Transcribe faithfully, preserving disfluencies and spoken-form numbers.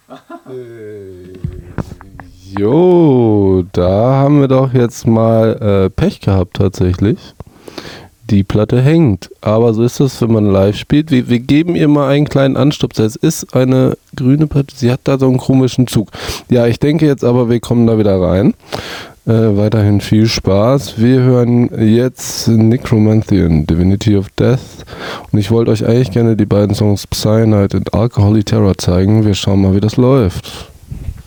Jo, da haben wir doch jetzt mal äh, Pech gehabt tatsächlich. Die Platte hängt. Aber so ist das, wenn man live spielt. Wir, wir geben ihr mal einen kleinen Anstupser. Es ist eine grüne Platte. Sie hat da so einen komischen Zug. Ja, ich denke jetzt aber, wir kommen da wieder rein. Äh, weiterhin viel Spaß. Wir hören jetzt Necromantian, Divinity of Death. Und ich wollte euch eigentlich gerne die beiden Songs Cyanide und Alcoholic Terror zeigen. Wir schauen mal, wie das läuft.